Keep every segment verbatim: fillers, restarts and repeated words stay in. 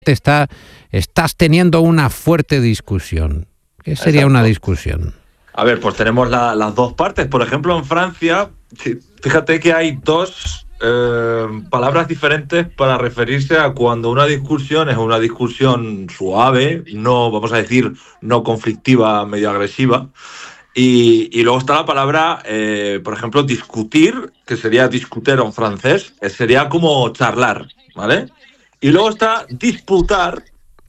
te está, estás teniendo una fuerte discusión. ¿Qué sería Exacto. una discusión? A ver, pues tenemos la, las dos partes. Por ejemplo, en Francia, fíjate que hay dos eh, palabras diferentes para referirse a cuando una discusión es una discusión suave, no, vamos a decir, no conflictiva, medio agresiva. Y, y luego está la palabra, eh, por ejemplo, discutir, que sería discuter en francés, eh, sería como charlar, ¿vale? Y luego está disputar,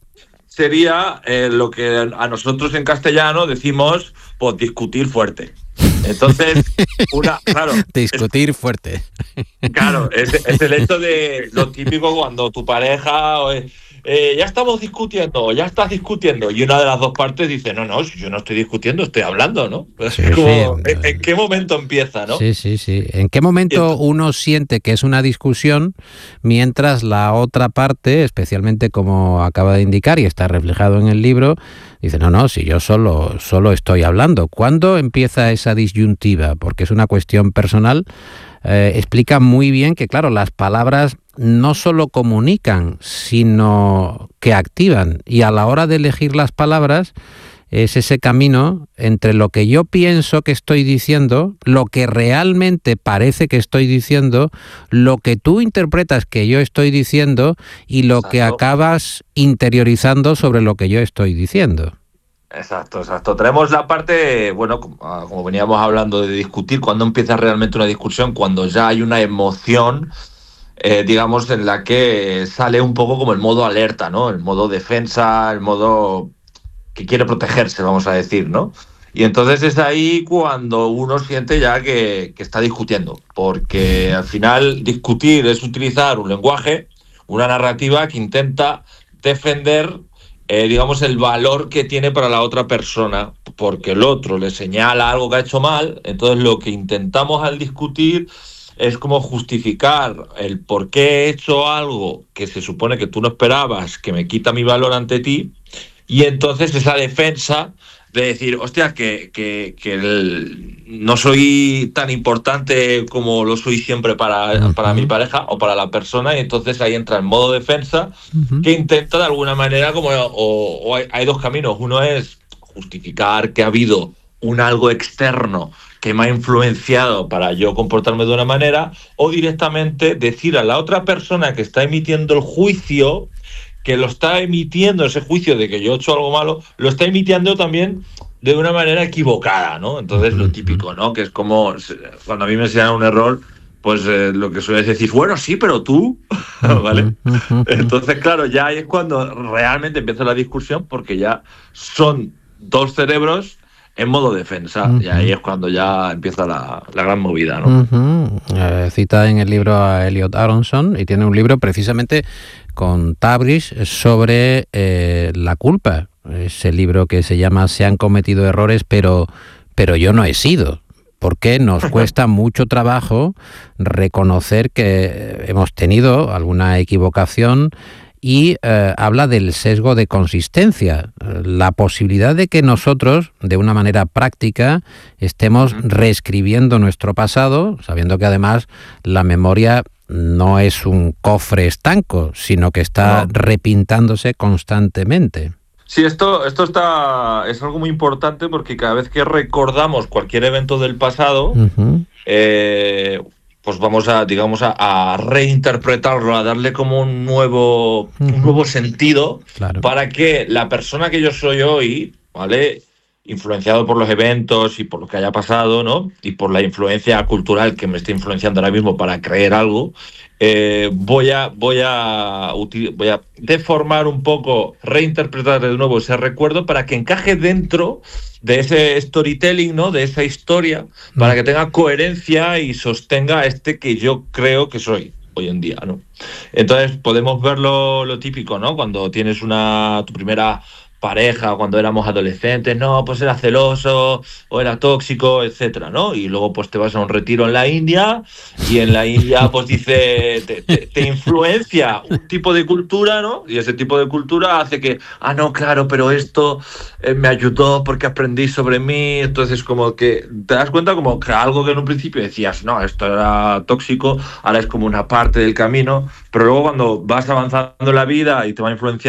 sería eh, lo que a nosotros en castellano decimos, pues, discutir fuerte. Entonces, una, claro, discutir es, fuerte. Claro, es, es el hecho de lo típico cuando tu pareja, eh, ya estamos discutiendo, ya estás discutiendo, y una de las dos partes dice, no, no, yo no estoy discutiendo, estoy hablando, ¿no? Sí, como, sí. ¿en, ¿En qué momento empieza, no? Sí, sí, sí. ¿En qué momento entonces, uno siente que es una discusión mientras la otra parte, especialmente como acaba de indicar y está reflejado en el libro, dice, no, no, si yo solo, solo estoy hablando? ¿Cuándo empieza esa disyuntiva? Porque es una cuestión personal. Eh, explica muy bien que, claro, las palabras no solo comunican, sino que activan. Y a la hora de elegir las palabras es ese camino entre lo que yo pienso que estoy diciendo, lo que realmente parece que estoy diciendo, lo que tú interpretas que yo estoy diciendo y lo Exacto. que acabas interiorizando sobre lo que yo estoy diciendo. Exacto, exacto. Tenemos la parte, bueno, como veníamos hablando de discutir, cuando empieza realmente una discusión, cuando ya hay una emoción, eh, digamos, en la que sale un poco como el modo alerta, ¿no? El modo defensa, el modo que quiere protegerse, vamos a decir, ¿no? Y entonces es ahí cuando uno siente ya que, que está discutiendo, porque al final discutir es utilizar un lenguaje, una narrativa que intenta defender Eh, digamos, el valor que tiene para la otra persona, porque el otro le señala algo que ha hecho mal. Entonces lo que intentamos al discutir es como justificar el por qué he hecho algo que se supone que tú no esperabas, que me quita mi valor ante ti, y entonces esa defensa de decir, hostia, que, que, que el, no soy tan importante como lo soy siempre para, uh-huh. para mi pareja o para la persona, y entonces ahí entra el modo defensa, uh-huh. que intenta de alguna manera, como o, o hay, hay dos caminos. Uno es justificar que ha habido un algo externo que me ha influenciado para yo comportarme de una manera, o directamente decir a la otra persona que está emitiendo el juicio, que lo está emitiendo, ese juicio de que yo he hecho algo malo, lo está emitiendo también de una manera equivocada, ¿no? Entonces, lo típico, ¿no? Que es como, cuando a mí me enseñan un error, pues eh, lo que suele decir, bueno, sí, pero tú, ¿vale? Entonces, claro, ya ahí es cuando realmente empieza la discusión, porque ya son dos cerebros en modo defensa, uh-huh. y ahí es cuando ya empieza la, la gran movida, ¿no? Uh-huh. Eh, cita en el libro a Elliot Aronson, y tiene un libro precisamente con Tabriz sobre eh, la culpa. Ese libro que se llama Se han cometido errores, pero, pero yo no he sido. Porque nos cuesta mucho trabajo reconocer que hemos tenido alguna equivocación, y eh, habla del sesgo de consistencia, la posibilidad de que nosotros, de una manera práctica, estemos reescribiendo nuestro pasado, sabiendo que además la memoria no es un cofre estanco, sino que está no. repintándose constantemente. Sí, esto, esto está, es algo muy importante, porque cada vez que recordamos cualquier evento del pasado, uh-huh. eh, pues vamos a, digamos, a, a reinterpretarlo, a darle como un nuevo, uh-huh. un nuevo sentido, claro. para que la persona que yo soy hoy, ¿vale?, influenciado por los eventos y por lo que haya pasado, ¿no?, y por la influencia cultural que me está influenciando ahora mismo para creer algo, eh, voy a voy a util- voy a deformar un poco, reinterpretar de nuevo ese recuerdo para que encaje dentro de ese storytelling, ¿no?, de esa historia, para que tenga coherencia y sostenga este que yo creo que soy hoy en día, ¿no? Entonces podemos ver lo, lo típico, ¿no?, cuando tienes una tu primera pareja, cuando éramos adolescentes, no, pues era celoso o era tóxico, etcétera, ¿no? Y luego pues te vas a un retiro en la India, y en la India pues dice, te, te, te influencia un tipo de cultura, ¿no? Y ese tipo de cultura hace que, ah, no, claro, pero esto eh, me ayudó porque aprendí sobre mí. Entonces como que te das cuenta como que algo que en un principio decías, no, esto era tóxico, ahora es como una parte del camino, pero luego cuando vas avanzando en la vida y te va influenciando